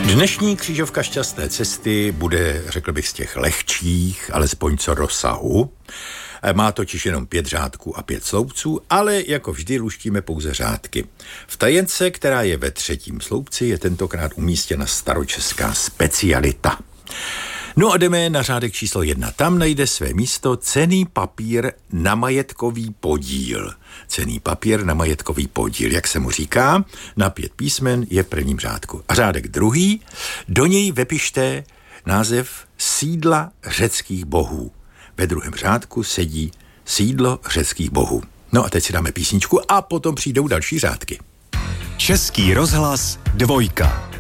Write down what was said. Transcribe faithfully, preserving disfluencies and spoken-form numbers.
Dnešní křížovka šťastné cesty bude, řekl bych, z těch lehčích, alespoň co rozsahu. Má totiž jenom pět řádků a pět sloupců, ale jako vždy luštíme pouze řádky. V tajence, která je ve třetím sloupci, je tentokrát umístěna staročeská specialita. No a jdeme na řádek číslo jedna. Tam najde své místo cenný papír na majetkový podíl. Cenný papír na majetkový podíl, jak se mu říká, na pět písmen je v prvním řádku. A řádek druhý, do něj vepište název sídla řeckých bohů. Ve druhém řádku sedí sídlo řeckých bohů. No a teď si dáme písničku a potom přijdou další řádky. Český rozhlas dvojka.